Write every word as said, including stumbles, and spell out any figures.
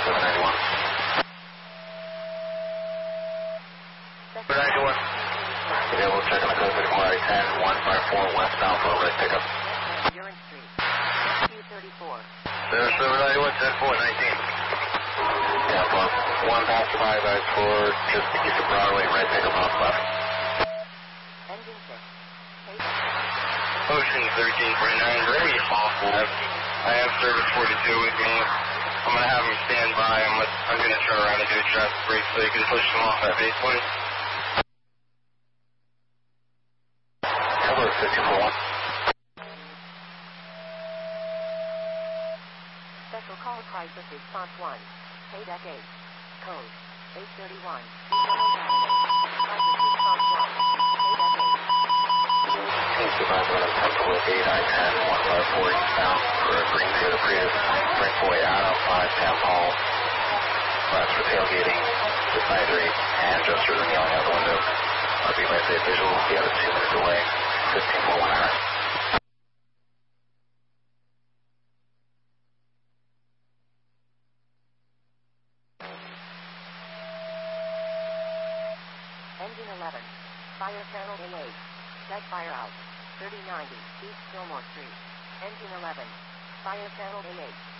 seven ninety-one. seven ninety-one. Okay, we'll check on the code thirty-four I ten, one five four westbound for a red pickup. Urine Street, Q thirty-four. seven ninety-one, ten four nineteen. Yeah, plus one passerby, guys, for just to keep the Broadway red pickup off left. Engine six. Ocean thirteen forty-nine, very awful. I have service forty-two with me. I'm going to have him stand by. I'm, I'm going to turn around and do a traffic break so you can push them off at base point. Hello, fifty-four one. Special call crisis response one. Paydeck eight. Code eight thirty-one. Crisis response one. Paydeck eight. Supervisor on Temple eight I ten, one five four eastbound for a green Toyota Prius, breakaway out on five Sam Paul. Last for tailgating, the side rate, and just for the yelling out the window. R B by safe visual, the other two minutes away, fifteen point one hours. Engine eleven. Fire channel A eight. Dead fire out. thirty ninety East Fillmore Street. Engine eleven. Fire channel A eight.